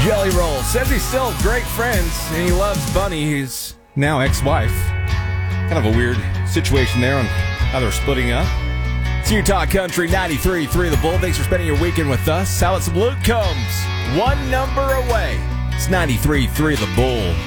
Jelly Roll says he's still great friends and he loves Bunny, his now ex-wife. Kind of a weird situation there on how they're splitting up. It's Utah Country 93.3 The Bull. Thanks for spending your weekend with us. Alex Luke comes one number away. It's 93.3 The Bull.